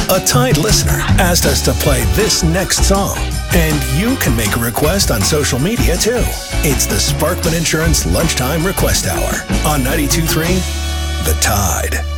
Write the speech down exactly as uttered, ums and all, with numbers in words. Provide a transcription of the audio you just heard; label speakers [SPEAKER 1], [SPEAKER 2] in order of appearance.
[SPEAKER 1] A Tide listener asked us to play this next song, and you can make a request on social media too. It's the Sparkman Insurance Lunchtime Request Hour on ninety-two point three The Tide.